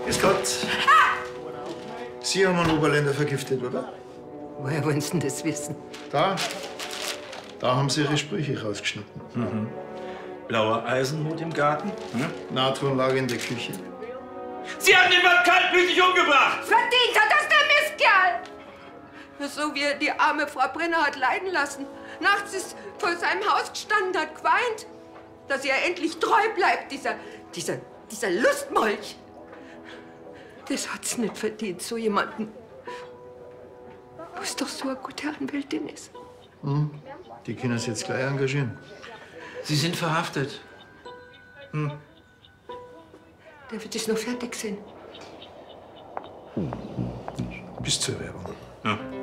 Grüß Gott. Sie haben einen Oberländer vergiftet, oder? Woher wollen Sie denn das wissen? Da haben Sie Ihre Sprüche rausgeschnitten. Blauer Eisenhut im Garten? Natronlage in der Küche. Sie haben jemanden kaltblütig umgebracht! Verdient hat das der Mistkerl! So wie er die arme Frau Brenner hat leiden lassen. Nachts ist vor seinem Haus gestanden, hat geweint, dass er endlich treu bleibt, dieser Lustmolch. Das hat's nicht verdient, so jemanden. Wo es doch so eine gute Anwältin ist. Die können Sie jetzt gleich engagieren. Sie sind verhaftet. Der wird es noch fertig sehen. Bis zur Werbung. Ja.